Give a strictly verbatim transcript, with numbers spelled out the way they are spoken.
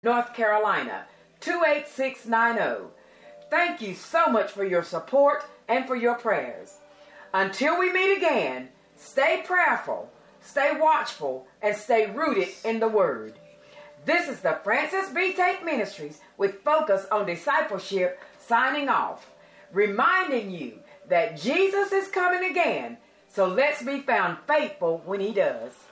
North Carolina, two eight six nine zero. Thank you so much for your support and for your prayers. Until we meet again, stay prayerful, stay watchful, and stay rooted in the Word. This is the Francis B. Tate Ministries with focus on discipleship signing off, reminding you that Jesus is coming again, so let's be found faithful when he does.